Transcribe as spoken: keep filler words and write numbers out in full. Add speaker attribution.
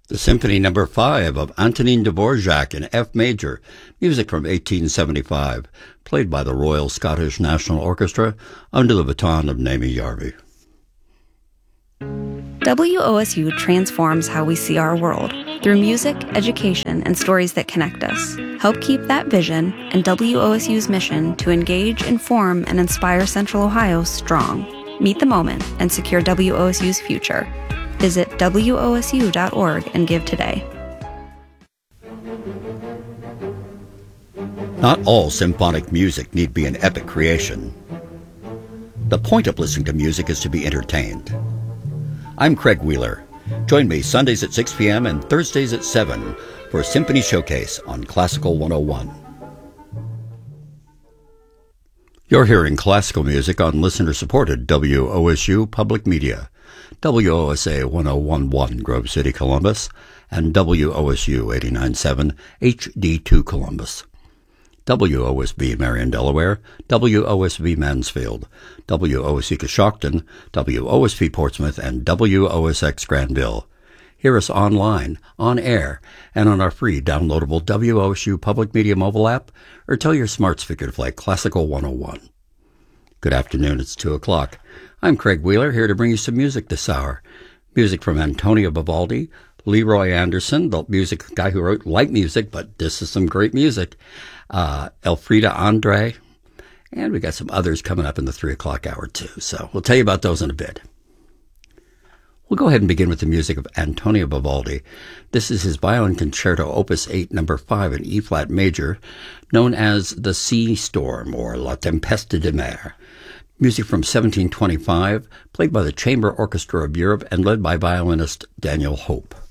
Speaker 1: The Symphony Number Five of Antonin Dvorak in F major, music from eighteen seventy-five, played by the Royal Scottish National Orchestra under the baton of Naomi Jarvi.
Speaker 2: W O S U transforms how we see our world through music, education, and stories that connect us. Help keep that vision and W O S U's mission to engage, inform, and inspire Central Ohio strong. Meet the moment and secure W O S U's future. Visit W O S U dot org and give today.
Speaker 1: Not all symphonic music need be an epic creation. The point of listening to music is to be entertained. I'm Craig Wheeler. Join me Sundays at six p.m. and Thursdays at seven for a Symphony Showcase on Classical one oh one. You're hearing classical music on listener-supported W O S U Public Media, W O S A one oh one point one Grove City, Columbus, and W O S U eighty-nine point seven H D two Columbus. W O S B Marion, Delaware, W O S B Mansfield, W O S E Coshocton, W O S B Portsmouth, and W O S X Granville. Hear us online, on air, and on our free downloadable W O S U Public Media mobile app, or tell your smart speaker to play Classical one oh one. Good afternoon, it's two o'clock. I'm Craig Wheeler, here to bring you some music this hour. Music from Antonio Vivaldi, Leroy Anderson, the music guy who wrote light music, but this is some great music, uh, Elfrida Andre, and we got some others coming up in the three o'clock hour too, so we'll tell you about those in a bit. We'll go ahead and begin with the music of Antonio Vivaldi. This is his Violin Concerto, Opus eight, Number five in E-flat major, known as the Sea Storm, or La Tempesta de Mer. Music from seventeen twenty-five, played by the Chamber Orchestra of Europe and led by violinist Daniel Hope.